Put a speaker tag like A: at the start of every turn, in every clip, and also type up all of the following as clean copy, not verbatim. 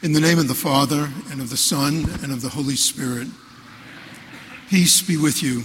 A: In the name of the Father, and of the Son, and of the Holy Spirit. Peace be with you.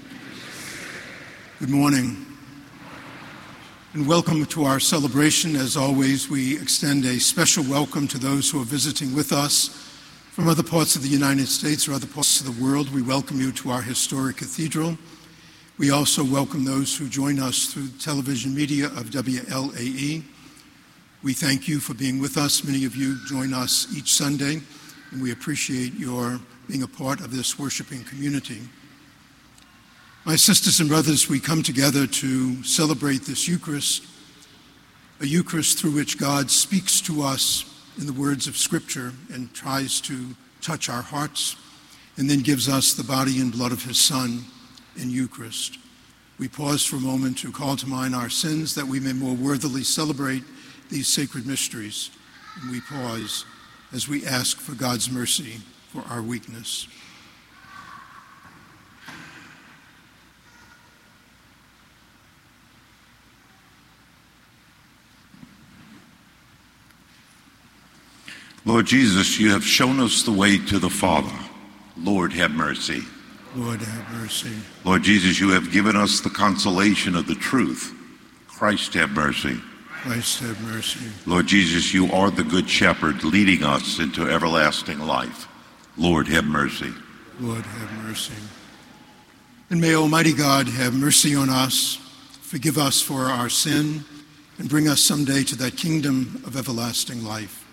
A: Good morning. And welcome to our celebration. As always, we extend a special welcome to those who are visiting with us from other parts of the United States or other parts of the world. We welcome you to our historic cathedral. We also welcome those who join us through the television media of WLAE. We thank you for being with us. Many of you join us each Sunday, and we appreciate your being a part of this worshiping community. My sisters and brothers, we come together to celebrate this Eucharist, a Eucharist through which God speaks to us in the words of Scripture and tries to touch our hearts, and then gives us the body and blood of his Son in Eucharist. We pause for a moment to call to mind our sins that we may more worthily celebrate these sacred mysteries, and we pause as we ask for God's mercy for our weakness.
B: Lord Jesus, you have shown us the way to the Father. Lord, have mercy.
A: Lord, have mercy.
B: Lord Jesus, you have given us the consolation of the truth. Christ, have mercy.
A: Christ, have mercy.
B: Lord Jesus, you are the good shepherd leading us into everlasting life. Lord, have mercy.
A: Lord, have mercy. And may Almighty God have mercy on us, forgive us for our sin, and bring us someday to that kingdom of everlasting life.